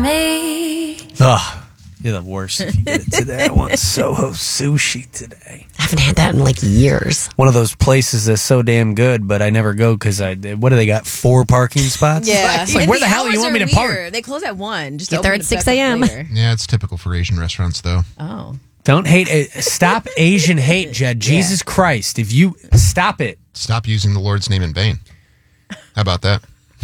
me. Ugh, you're the worst if you get it today. I want Soho Sushi today. I haven't had that in like years. One of those places that's so damn good, but I never go because what do they got, 4 parking spots? Yeah. It's like, where the hell do you want me to park? They close at 1. Just get there at 6 a.m. Yeah, it's typical for Asian restaurants, though. Oh. Don't hate it. Stop Asian hate, Jed. Jesus Christ. If you stop it. Stop using the Lord's name in vain. How about that?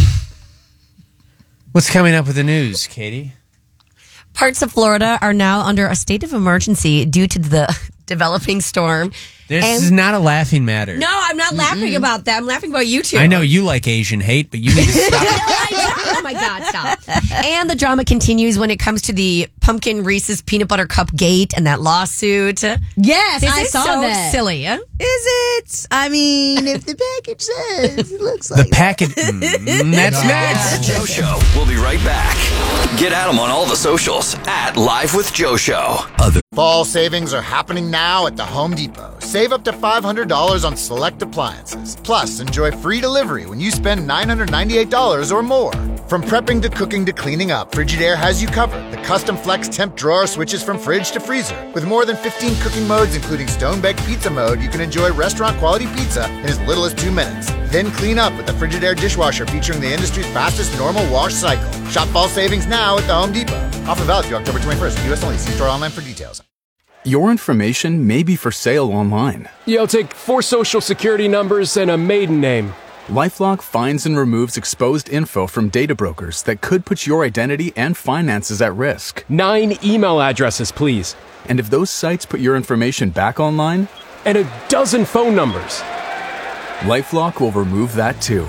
What's coming up with the news, Katie? Parts of Florida are now under a state of emergency due to the developing storm. This is not a laughing matter. No, I'm not laughing about that. I'm laughing about you two. I know you like Asian hate, but you need to stop. Oh my God, stop. And the drama continues when it comes to the Pumpkin Reese's Peanut Butter Cup gate and that lawsuit. Yes, This I is saw so that. silly. Is it? I mean, if the package says it looks like The packet. That's next. Joe Show. We'll be right back. Get at him on all the socials at Live with Joe Show. Fall savings are happening now at the Home Depot. Save up to $500 on select appliances. Plus, enjoy free delivery when you spend $998 or more. From prepping to cooking to cleaning up, Frigidaire has you covered. The custom flex temp drawer switches from fridge to freezer. With more than 15 cooking modes, including stone-baked pizza mode, you can enjoy restaurant-quality pizza in as little as 2 minutes. Then clean up with the Frigidaire dishwasher featuring the industry's fastest normal wash cycle. Shop fall savings now at the Home Depot. Offer valid through October 21st. U.S. only. See store online for details. Your information may be for sale online. Yeah, I'll take 4 social security numbers and a maiden name. LifeLock finds and removes exposed info from data brokers that could put your identity and finances at risk. 9 email addresses, please. And if those sites put your information back online? And a dozen phone numbers. LifeLock will remove that too.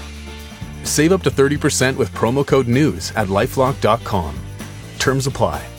Save up to 30% with promo code NEWS at LifeLock.com. Terms apply.